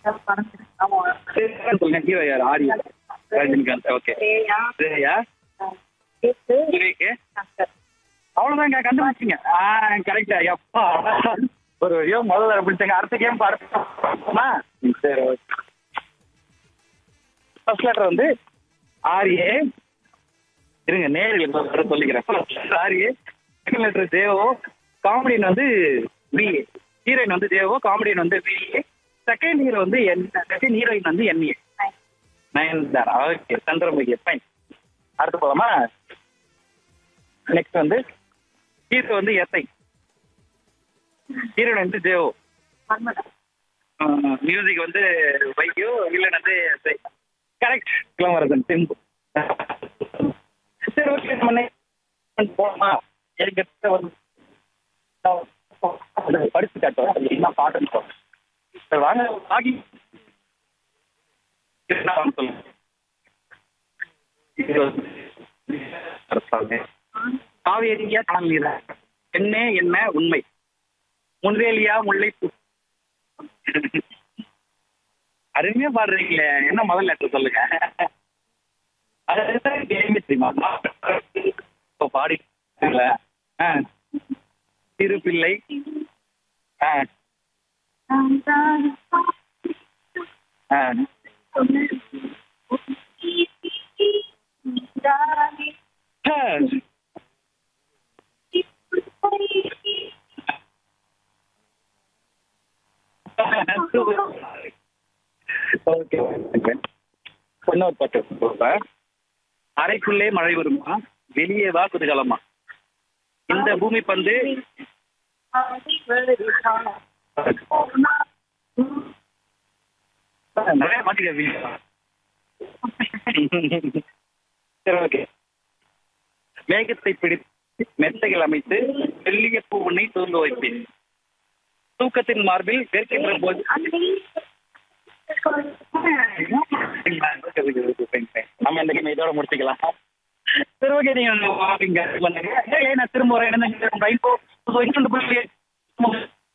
சொல்லுங்க ஹீரோ யார்? ஆரியா, ரஜினிகாந்த். ஓகே, ஸ்ரேயா, விவேக். அவ்வளவுதாங்க, கண்டுபிடிச்சிங்க. கரெக்டா? எப்பா, ஒரு கேம் முதல்ல பிடிச்சாங்க. அடுத்த கேம் பாருமா. சரி, ஓகே. ஃபர்ஸ்ட் லெட்டர் வந்து ஆர்ஏ. இருங்க, நேரில் சொல்லிக்கிறேன். First letter RA, second letter தேவோ, காமெடியன் வந்து பிஏ, ஹீரோயின் வந்து தேவோ, காமெடியன் வந்து பிஏ, செகண்ட் ஹீரோ வந்து செகண்ட் ஹீரோயின் வந்து NA. Nayanthara. Okay, Chandramukhi. Fine. அடுத்து போலாமா? நெக்ஸ்ட் வந்து ஹீரோ வந்து எஸ்ஐ, ஹீரோயின் வந்து தேவோ, மியூசிக் வந்து வையோ, வில்லன் வந்து எஸ்ஐ. கரெக்ட். கிளம்புறதன் சிம்பு. சரி, ஓகே, நம்ம next போலாமா? என்கிட்ட வந்து படிச்சு காட்டுவோம் என்ன பாட்டுன்னு சொல்றேன். சரி, வாங்க. ஆகி என்ன சொல்லுங்க. காவேரியா தாமீரா, என்ன என்ன உண்மை, முன்வேலியா முல்லைப்பூ. அருமையா பாடுறீங்களே, என்ன முதல் லெட்டர் சொல்லுங்க. அதுதான் கேள்வி தெரியுமா? பாடி திருப்பிள்ளை. ஓகே, இன்னொரு பாட்டு. அறைக்குள்ளே மழை வருமா, வெளியே வா குதூகலமா, இந்த பூமி பந்து. நிறைய மாட்டிக்க. சரி, ஓகே. மேகத்தை பிடித்து மெத்தைகள் அமைத்து வெள்ளிய பூ உன்னை தூங்க வைப்பேன், தூக்கத்தின் மார்பில் வேர்க்கின்ற போது. நம்ம இந்த கேம் இதோட முடிச்சுக்கலாம். சரி, ஓகே. நீங்க பண்ணுங்க. நான் திரும்ப வரேன்.